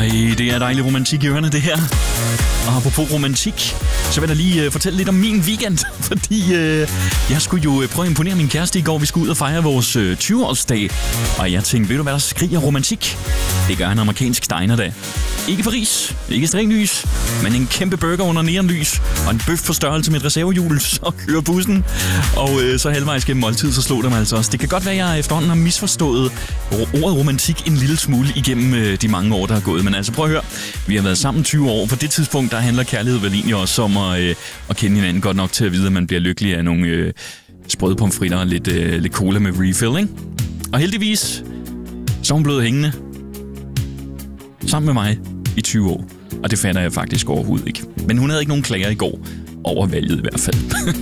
Øj, det er dejlig romantik i ørerne, det her. Og apropos romantik, så vil jeg lige fortælle lidt om min weekend. Fordi jeg skulle jo prøve at imponere min kæreste i går. Vi skulle ud og fejre vores 20-årsdag. Og jeg tænkte, ved du hvad der skriger romantik? Det gør en amerikansk diner-dag. Ikke Paris, ikke strenglys, men en kæmpe burger under neonlys. Og en bøf på størrelse med et reservehjul, så kører bussen. Og så halvvejs gennem måltid, så slog det mig altså også. Det kan godt være, at jeg efterhånden har misforstået ordet romantik en lille smule igennem de mange år, der er gået. Men altså prøv at høre, vi har været sammen 20 år. På det tidspunkt, der handler kærlighed vel egentlig også om at kende hinanden godt nok til at vide, at man bliver lykkelig af nogle sprøde pomfritter og lidt cola med refill, ikke? Og heldigvis, så er hun blevet hængende sammen med mig i 20 år. Og det fatter jeg faktisk overhovedet ikke. Men hun havde ikke nogen klager i går over valget i hvert fald.